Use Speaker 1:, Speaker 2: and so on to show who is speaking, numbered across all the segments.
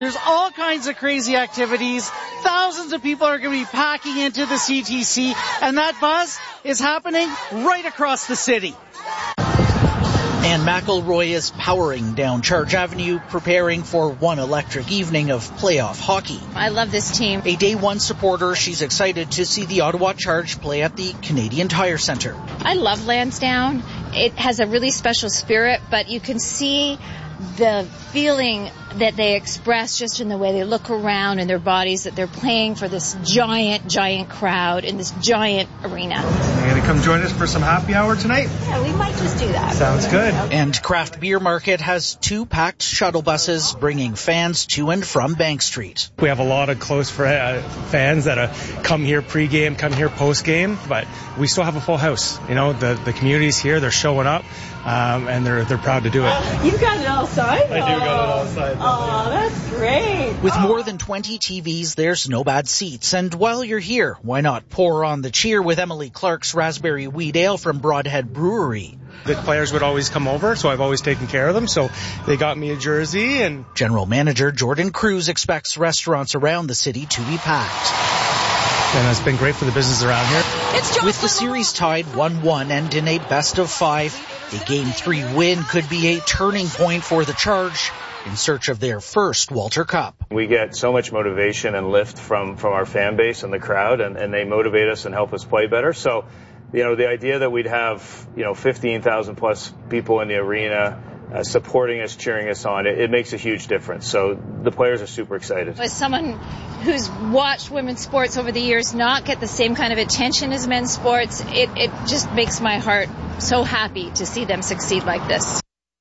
Speaker 1: There's all kinds of crazy activities. Thousands of people are going to be packing into the CTC, and that buzz is happening right across the city. Anne McElroy is powering down Charge Avenue, preparing for one electric evening of playoff hockey.
Speaker 2: I love this team.
Speaker 1: A Day One supporter, she's excited to see the Ottawa Charge play at the Canadian Tire Centre.
Speaker 2: I love Lansdowne. It has a really special spirit, but you can see the feeling that they express just in the way they look around in their bodies, that they're playing for this giant, giant crowd in this giant arena.
Speaker 3: You're going to come join us for some happy hour tonight?
Speaker 2: Yeah, we might just do that.
Speaker 3: Sounds good.
Speaker 1: And Craft Beer Market has 2 packed shuttle buses bringing fans to and from Bank Street.
Speaker 3: We have a lot of close fans that come here pre-game, come here post-game, but we still have a full house. You know, the community's here, they're showing up, and they're proud to do it.
Speaker 4: You've got it all signed?
Speaker 3: I do got it all signed.
Speaker 4: Oh, that's great.
Speaker 1: With more than 20 TVs, there's no bad seats. And while you're here, why not pour on the cheer with Emily Clark's Raspberry Wheat Ale from Broadhead Brewery?
Speaker 3: The players would always come over, so I've always taken care of them. So they got me a jersey. And
Speaker 1: General Manager Jordan Cruz expects restaurants around the city to be packed.
Speaker 3: And it's been great for the business around here.
Speaker 1: With the series tied 1-1 and in a best of 5, a Game 3 win could be a turning point for the Charge in search of their first Walter Cup.
Speaker 5: We get so much motivation and lift from our fan base and the crowd, and they motivate us and help us play better. So, you know, the idea that we'd have, 15,000 plus people in the arena supporting us, cheering us on, it makes a huge difference. So the players are super excited.
Speaker 2: As someone who's watched women's sports over the years not get the same kind of attention as men's sports, it just makes my heart so happy to see them succeed like this.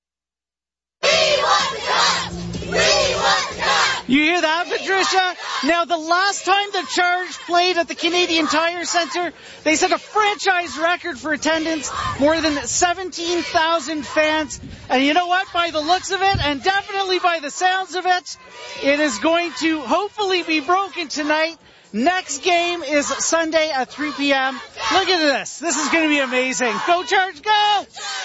Speaker 1: You hear that, Patricia? Now, the last time the Charge played at the Canadian Tire Centre, they set a franchise record for attendance, more than 17,000 fans. And you know what? By the looks of it, and definitely by the sounds of it, it is going to hopefully be broken tonight. Next game is Sunday at 3 p.m. Look at this. This is going to be amazing. Go Charge, go!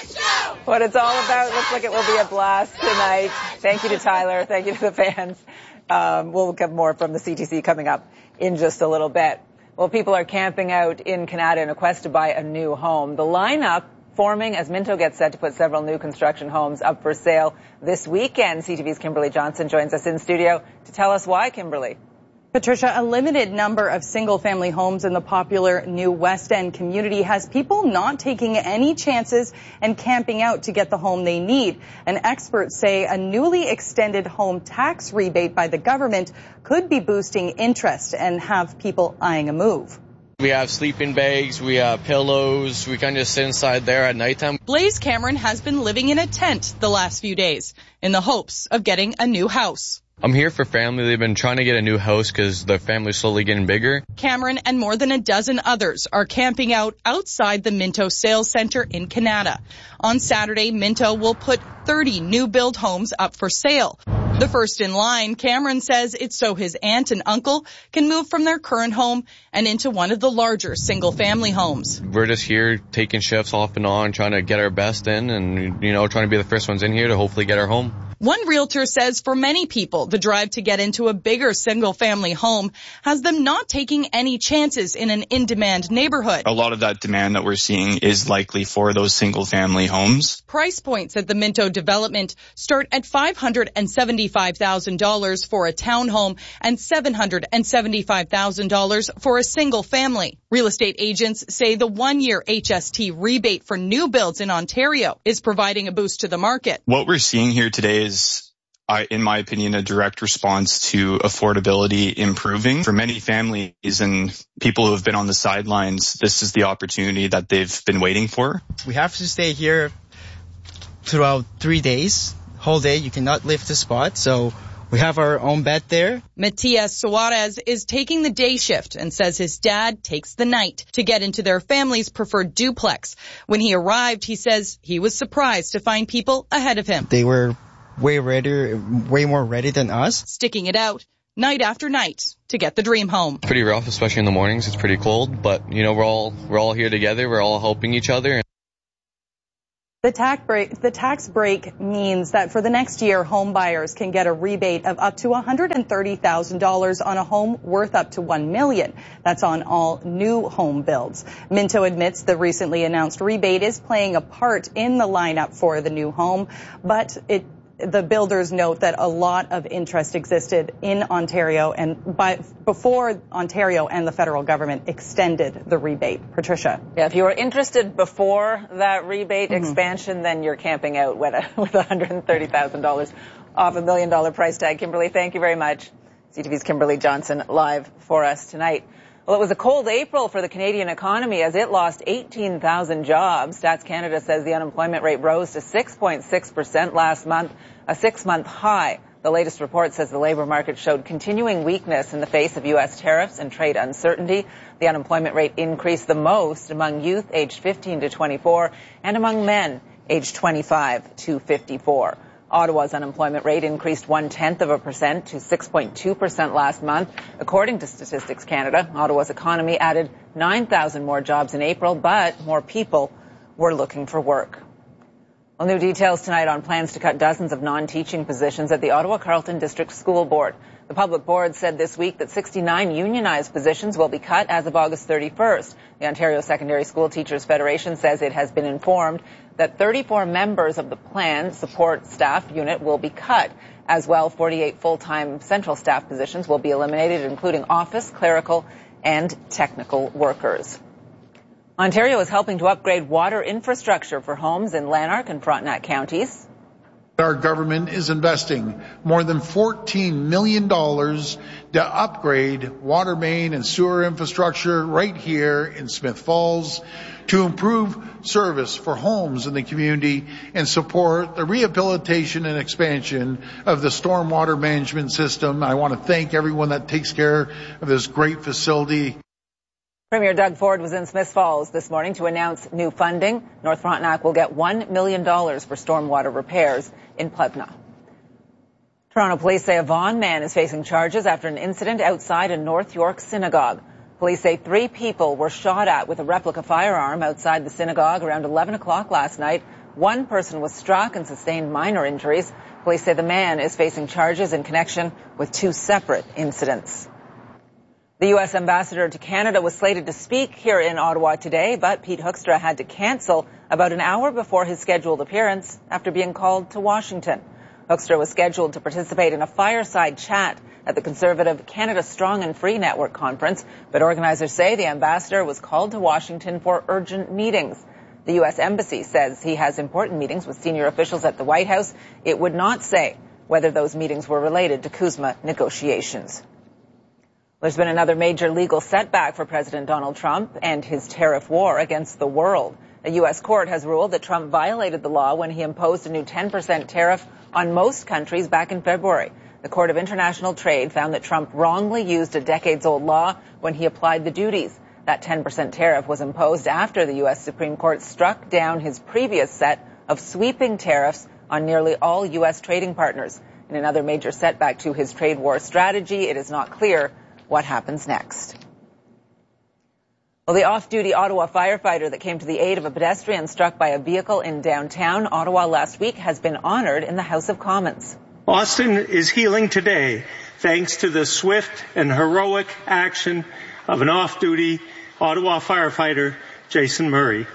Speaker 4: What it's all about, looks like it will be a blast tonight. Thank you to Tyler. Thank you to the fans. We'll get more from the CTC coming up in just a little bit. Well, people are camping out in Canada in a quest to buy a new home. The lineup forming as Minto gets set to put several new construction homes up for sale this weekend. CTV's Kimberly Johnson joins us in studio to tell us why, Kimberly.
Speaker 6: Patricia, a limited number of single-family homes in the popular new West End community has people not taking any chances and camping out to get the home they need. And experts say a newly extended home tax rebate by the government could be boosting interest and have people eyeing a move.
Speaker 7: We have sleeping bags, we have pillows, we can just sit inside there at nighttime.
Speaker 6: Blaze Cameron has been living in a tent the last few days in the hopes of getting a new house.
Speaker 7: I'm here for family. They've been trying to get a new house because their family's slowly getting bigger.
Speaker 6: Cameron and more than a dozen others are camping out outside the Minto Sales Centre in Canada. On Saturday, Minto will put 30 new build homes up for sale. The first in line, Cameron says it's so his aunt and uncle can move from their current home and into one of the larger single-family homes.
Speaker 7: We're just here taking shifts off and on, trying to get our best in and, trying to be the first ones in here to hopefully get our home.
Speaker 6: One realtor says for many people, the drive to get into a bigger single-family home has them not taking any chances in an in-demand neighborhood.
Speaker 8: A lot of that demand that we're seeing is likely for those single-family homes.
Speaker 6: Price points at the Minto development start at $575,000 for a townhome and $775,000 for a single family. Real estate agents say the 1-year HST rebate for new builds in Ontario is providing a boost to the market.
Speaker 8: What we're seeing here today is, in my opinion, a direct response to affordability improving. For many families and people who have been on the sidelines, this is the opportunity that they've been waiting for.
Speaker 9: We have to stay here throughout 3 days. Whole day, you cannot leave the spot, so we have our own bed there.
Speaker 6: Matias Suarez is taking the day shift and says his dad takes the night to get into their family's preferred duplex. When he arrived, he says he was surprised to find people ahead of him.
Speaker 9: They were way more ready than us.
Speaker 6: Sticking it out night after night to get the dream home.
Speaker 7: Pretty rough, especially in the mornings. It's pretty cold, but we're all here together. We're all helping each other.
Speaker 10: The tax break means that for the next year, home buyers can get a rebate of up to $130,000 on a home worth up to $1 million. That's on all new home builds. Minto admits the recently announced rebate is playing a part in the lineup for the new home, but the builders note that a lot of interest existed in Ontario before Ontario and the federal government extended the rebate. Patricia.
Speaker 4: Yeah, if you were interested before that rebate expansion, then you're camping out with $130,000 off $1 million price tag. Kimberly, thank you very much. CTV's Kimberly Johnson live for us tonight. Well, it was a cold April for the Canadian economy as it lost 18,000 jobs. Stats Canada says the unemployment rate rose to 6.6% last month, a 6-month high. The latest report says the labor market showed continuing weakness in the face of U.S. tariffs and trade uncertainty. The unemployment rate increased the most among youth aged 15 to 24 and among men aged 25 to 54. Ottawa's unemployment rate increased 0.1% to 6.2% last month. According to Statistics Canada, Ottawa's economy added 9,000 more jobs in April, but more people were looking for work. Well, new details tonight on plans to cut dozens of non-teaching positions at the Ottawa Carleton District School Board. The public board said this week that 69 unionized positions will be cut as of August 31st. The Ontario Secondary School Teachers Federation says it has been informed that 34 members of the planned support staff unit will be cut. As well, 48 full-time central staff positions will be eliminated, including office, clerical, and technical workers. Ontario is helping to upgrade water infrastructure for homes in Lanark and Frontenac counties.
Speaker 11: Our government is investing more than $14 million to upgrade water main and sewer infrastructure right here in Smith Falls to improve service for homes in the community and support the rehabilitation and expansion of the stormwater management system. I want to thank everyone that takes care of this great facility.
Speaker 4: Premier Doug Ford was in Smith Falls this morning to announce new funding. North Frontenac will get $1 million for stormwater repairs in Plevna. Toronto police say a Vaughan man is facing charges after an incident outside a North York synagogue. Police say 3 people were shot at with a replica firearm outside the synagogue around 11 o'clock last night. 1 person was struck and sustained minor injuries. Police say the man is facing charges in connection with 2 separate incidents. The U.S. ambassador to Canada was slated to speak here in Ottawa today, but Pete Hoekstra had to cancel about an hour before his scheduled appearance after being called to Washington. Hoekstra was scheduled to participate in a fireside chat at the Conservative Canada Strong and Free Network conference, but organizers say the ambassador was called to Washington for urgent meetings. The U.S. Embassy says he has important meetings with senior officials at the White House. It would not say whether those meetings were related to CUSMA negotiations. There's been another major legal setback for President Donald Trump and his tariff war against the world. A U.S. court has ruled that Trump violated the law when he imposed a new 10% tariff on most countries back in February. The Court of International Trade found that Trump wrongly used a decades-old law when he applied the duties. That 10% tariff was imposed after the U.S. Supreme Court struck down his previous set of sweeping tariffs on nearly all U.S. trading partners. In another major setback to his trade war strategy, it is not clear what happens next. Well, the off-duty Ottawa firefighter that came to the aid of a pedestrian struck by a vehicle in downtown Ottawa last week has been honored in the House of Commons.
Speaker 12: Austin is healing today thanks to the swift and heroic action of an off-duty Ottawa firefighter, Jason Murray.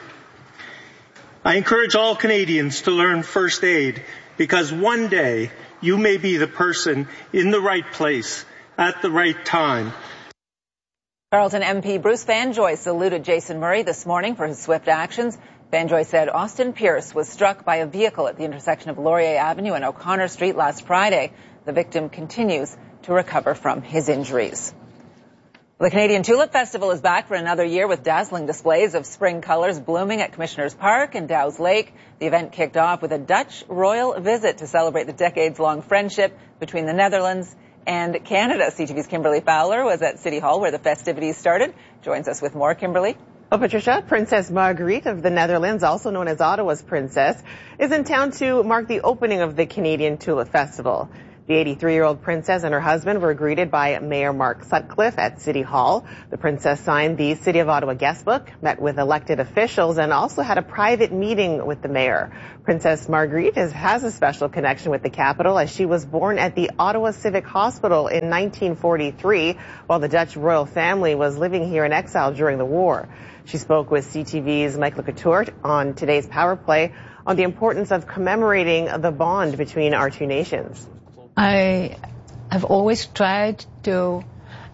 Speaker 12: I encourage all Canadians to learn first aid because one day you may be the person in the right place at the right time.
Speaker 4: Carleton MP Bruce Fanjoy saluted Jason Murray this morning for his swift actions. Fanjoy said Austin Pierce was struck by a vehicle at the intersection of Laurier Avenue and O'Connor Street last Friday. The victim continues to recover from his injuries. The Canadian Tulip Festival is back for another year with dazzling displays of spring colors blooming at Commissioners Park and Dow's Lake. The event kicked off with a Dutch royal visit to celebrate the decades-long friendship between the Netherlands and Canada. CTV's Kimberly Fowler was at City Hall where the festivities started. Joins us with more. Kimberly.
Speaker 13: Well, Patricia, Princess Marguerite of the Netherlands, also known as Ottawa's princess, is in town to mark the opening of the Canadian Tulip Festival. The 83-year-old princess and her husband were greeted by Mayor Mark Sutcliffe at City Hall. The princess signed the City of Ottawa guest book, met with elected officials, and also had a private meeting with the mayor. Princess Marguerite has a special connection with the capital as she was born at the Ottawa Civic Hospital in 1943 while the Dutch royal family was living here in exile during the war. She spoke with CTV's Michael Couture on today's Power Play on the importance of commemorating the bond between our two nations.
Speaker 14: I have always tried to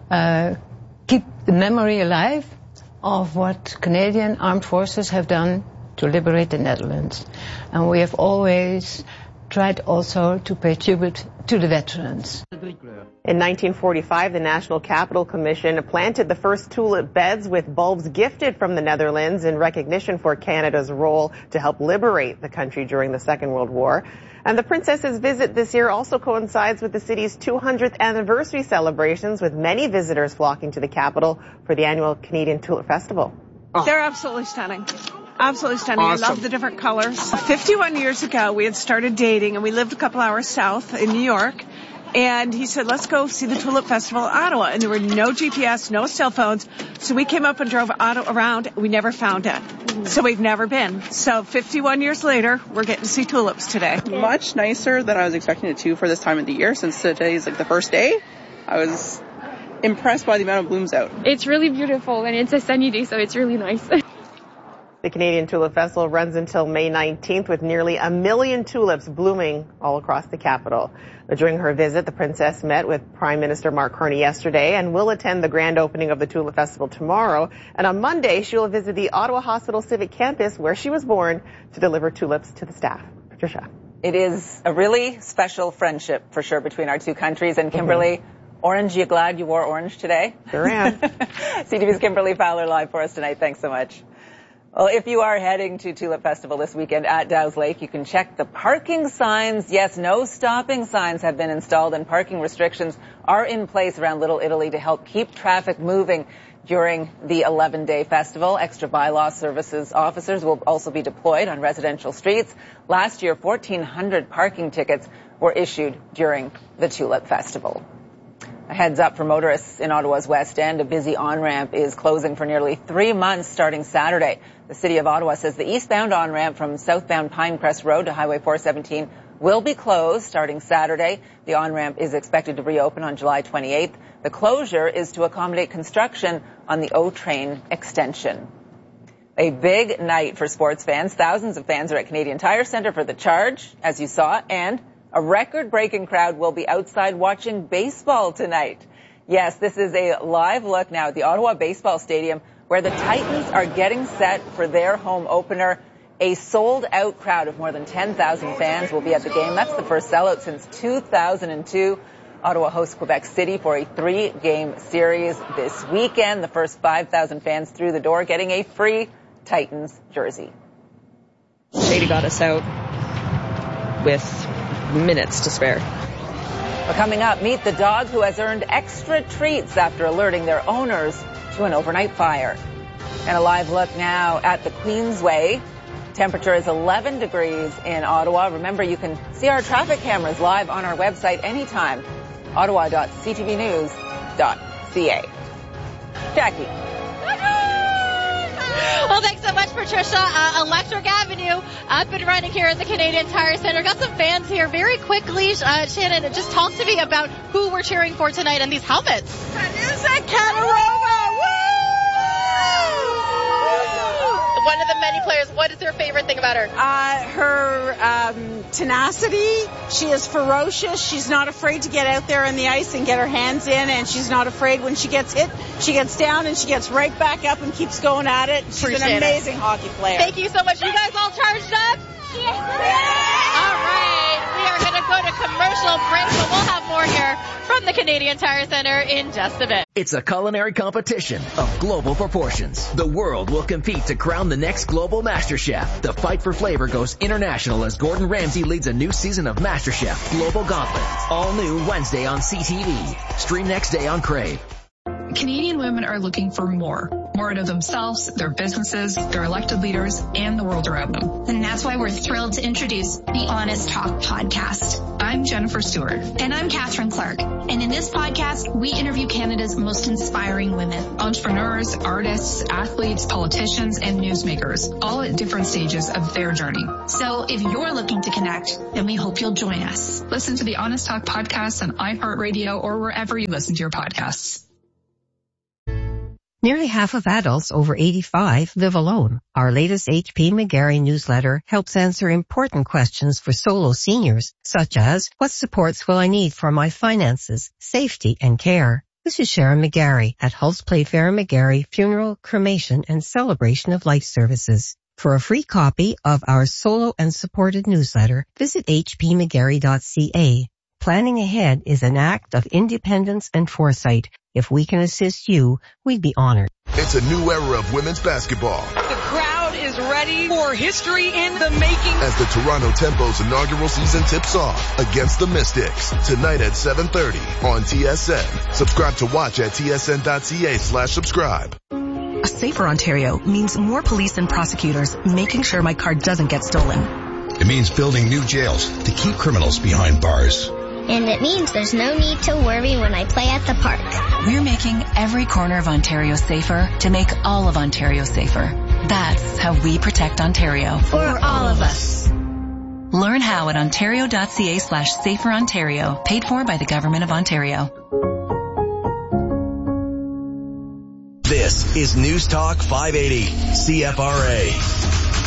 Speaker 14: keep the memory alive of what Canadian armed forces have done to liberate the Netherlands. And we have always tried also to pay tribute to the veterans.
Speaker 13: In 1945, the National Capital Commission planted the first tulip beds with bulbs gifted from the Netherlands in recognition for Canada's role to help liberate the country during the Second World War. And the princess's visit this year also coincides with the city's 200th anniversary celebrations, with many visitors flocking to the capital for the annual Canadian Tulip Festival.
Speaker 15: They're absolutely stunning. Absolutely stunning. Awesome. I love the different colors. 51 years ago, we had started dating, and we lived a couple hours south in New York. And he said, let's go see the Tulip Festival in Ottawa. And there were no GPS, no cell phones. So we came up and drove around. We never found it. So we've never been. So 51 years later, we're getting to see tulips today.
Speaker 16: Much nicer than I was expecting it to for this time of the year. Since today is like the first day, I was impressed by the amount of blooms out.
Speaker 17: It's really beautiful, and it's a sunny day, so it's really nice.
Speaker 13: The Canadian Tulip Festival runs until May 19th with nearly 1 million tulips blooming all across the capital. During her visit, the princess met with Prime Minister Mark Carney yesterday and will attend the grand opening of the Tulip Festival tomorrow. And on Monday, she will visit the Ottawa Hospital Civic Campus, where she was born, to deliver tulips to the staff. Patricia.
Speaker 4: It is a really special friendship, for sure, between our two countries. And Kimberly, orange, you glad you wore orange today?
Speaker 13: Sure am.
Speaker 4: CTV's Kimberly Fowler live for us tonight. Thanks so much. Well, if you are heading to Tulip Festival this weekend at Dow's Lake, you can check the parking signs. Yes, no stopping signs have been installed, and parking restrictions are in place around Little Italy to help keep traffic moving during the 11-day festival. Extra bylaw services officers will also be deployed on residential streets. Last year, 1,400 parking tickets were issued during the Tulip Festival. A heads up for motorists in Ottawa's West End. A busy on-ramp is closing for nearly 3 months starting Saturday. The City of Ottawa says the eastbound on-ramp from southbound Pinecrest Road to Highway 417 will be closed starting Saturday. The on-ramp is expected to reopen on July 28th. The closure is to accommodate construction on the O-Train extension. A big night for sports fans. Thousands of fans are at Canadian Tire Centre for the Charge, as you saw, and a record-breaking crowd will be outside watching baseball tonight. Yes, this is a live look now at the Ottawa Baseball Stadium, where the Titans are getting set for their home opener. A sold-out crowd of more than 10,000 fans will be at the game. That's the first sellout since 2002. Ottawa hosts Quebec City for a 3-game series this weekend. The first 5,000 fans through the door getting a free Titans jersey.
Speaker 18: Shady got us out with minutes to spare.
Speaker 4: Well, coming up, meet the dog who has earned extra treats after alerting their owners to an overnight fire. And a live look now at the Queensway. Temperature is 11 degrees in Ottawa. Remember, you can see our traffic cameras live on our website anytime. ottawa.ctvnews.ca. Jackie.
Speaker 19: Well, thanks so much, Patricia. Electric Avenue up and running here at the Canadian Tire Centre. Got some fans here. Very quickly, Shannon, just talk to me about who we're cheering for tonight and these helmets.
Speaker 15: Danusa Katarova! Woo!
Speaker 19: One of the many players. What is your favorite thing about her?
Speaker 15: Her tenacity. She is ferocious. She's not afraid to get out there on the ice and get her hands in, and she's not afraid when she gets hit. She gets down and she gets right back up and keeps going at it. She's an amazing hockey player.
Speaker 19: Thank you so much. You guys all charged up? Yeah. All right. We are going to go to commercial break, but we'll have more here from the Canadian Tire Centre in just a bit.
Speaker 20: It's a culinary competition of global proportions. The world will compete to crown the next global MasterChef. The fight for flavor goes international as Gordon Ramsay leads a new season of MasterChef Global Gauntlet. All new Wednesday on CTV. Stream next day on Crave.
Speaker 21: Canadian women are looking for more more out of themselves, their businesses, their elected leaders, and the world around them.
Speaker 22: And that's why we're thrilled to introduce the Honest Talk podcast.
Speaker 21: I'm Jennifer Stewart.
Speaker 22: And I'm Catherine Clark. And in this podcast, we interview Canada's most inspiring women.
Speaker 21: Entrepreneurs, artists, athletes, politicians, and newsmakers, all at different stages of their journey.
Speaker 22: So if you're looking to connect, then we hope you'll join us.
Speaker 21: Listen to the Honest Talk podcast on iHeartRadio or wherever you listen to your podcasts.
Speaker 23: Nearly half of adults over 85 live alone. Our latest HP McGarry newsletter helps answer important questions for solo seniors, such as, what supports will I need for my finances, safety, and care? This is Sharon McGarry at Hulse Playfair McGarry Funeral, Cremation, and Celebration of Life Services. For a free copy of our solo and supported newsletter, visit hpmcgarry.ca. Planning ahead is an act of independence and foresight. If we can assist you, we'd be honored.
Speaker 24: It's a new era of women's basketball.
Speaker 25: The crowd is ready for history in the making.
Speaker 24: As the Toronto Tempo's inaugural season tips off against the Mystics tonight at 7:30 on TSN. Subscribe to watch at tsn.ca/subscribe.
Speaker 26: A safer Ontario means more police and prosecutors making sure my car doesn't get stolen.
Speaker 27: It means building new jails to keep criminals behind bars.
Speaker 28: And it means there's no need to worry when I play at the park.
Speaker 29: We're making every corner of Ontario safer to make all of Ontario safer. That's how we protect Ontario.
Speaker 28: For all of us.
Speaker 29: Learn how at ontario.ca/saferontario, paid for by the Government of Ontario.
Speaker 20: This is News Talk 580, CFRA.